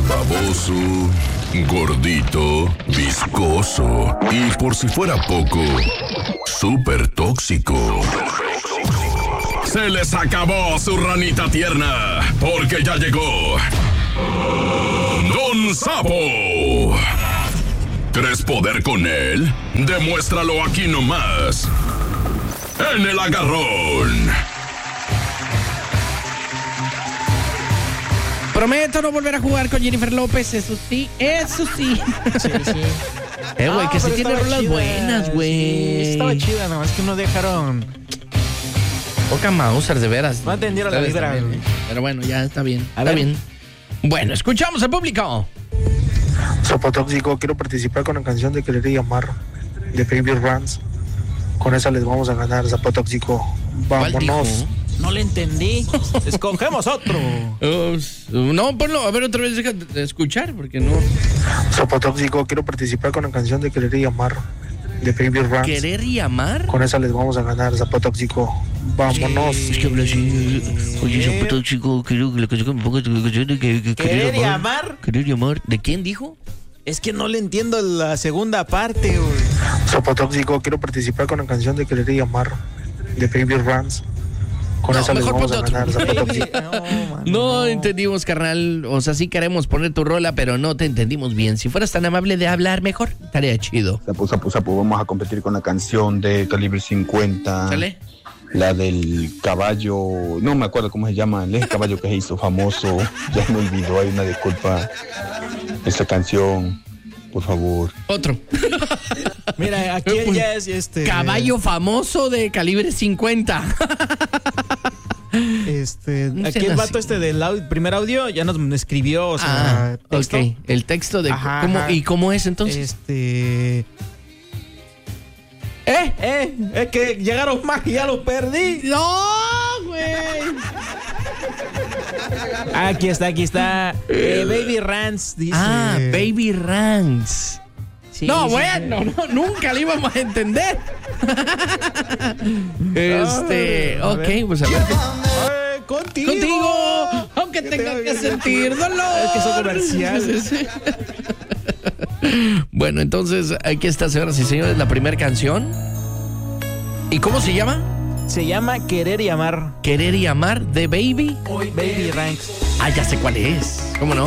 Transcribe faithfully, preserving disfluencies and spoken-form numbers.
baboso, gordito, viscoso y, por si fuera poco, súper tóxico. Se les acabó su ranita tierna, porque ya llegó Don Sapo. ¿Quieres poder con él? Demuéstralo aquí nomás, en El Agarrón. Prometo no volver a jugar con Jennifer López, eso sí, eso sí. Sí, sí. Eh, güey, No, que sí pero tiene estaba rolas chida, buenas, güey. Sí, estaba chida, nada más que no dejaron. Poca Mauser, de veras. No entendieron la Ustedes vibra, también, güey. Pero bueno, ya está bien. A está ver. bien. Bueno, escuchamos al público. Sapo Tóxico, quiero participar con la canción de Querer y Amar de Baby Rans. Con esa les vamos a ganar, Sapo Tóxico. ¿Cuál dijo? Vámonos. No le entendí. Escogemos otro. Uh, no, ponlo, a ver otra vez, deja de escuchar, porque no. Sapo Tóxico, quiero participar con la canción de Querer y Amar de Baby Rans. ¿Querer y amar? Con esa les vamos a ganar, Sapo Tóxico. Vámonos. Es que habla así. Oye, Sapo Tóxico, quiero que la canción que me pongas la canción de que, que ¿Querer y amar? Querer y amar. ¿De quién dijo? Es que no le entiendo la segunda parte, güey. Sapo Tóxico, quiero participar con la canción de Querer y Amar de Baby Rans. Con No, esa les mejor vamos a ponte ganar, otro. Sapo Tóxico. No, mano, No entendimos, carnal. O sea, sí queremos poner tu rola, pero no te entendimos bien. Si fueras tan amable de hablar mejor, estaría chido. Sapo, sapo, sapo, vamos a competir con la canción de Calibre cincuenta. ¿Sale? La del caballo, no me acuerdo cómo se llama, el caballo que se hizo famoso. Ya me olvidó, hay una disculpa. Esa canción, por favor. Otro. Mira, aquí ya es este. Caballo famoso de calibre cincuenta. Este. No Aquí sean el vato así. este del au- primer audio ya nos escribió, o sea, Ah, texto. ok. El texto de Ajá, cómo ajá. y cómo es entonces. Este. ¿Eh? Eh, es que llegaron más y ya lo perdí. No, güey. Aquí está, aquí está. Eh, Baby Rans dice. Ah, Baby Ranks. Sí, no, sí, bueno, no, nunca lo íbamos a entender. este, A ok, ver. pues a ver. Eh, contigo. Contigo, aunque Que tenga tenga que que sentir dolor. Es que son comerciales. Sí, sí. Bueno, entonces aquí está, señoras y señores, la primera canción. ¿Y cómo se llama? Se llama Querer y Amar. Querer y amar de Baby. Baby Ranks. Ah, ya sé cuál es. ¿Cómo no?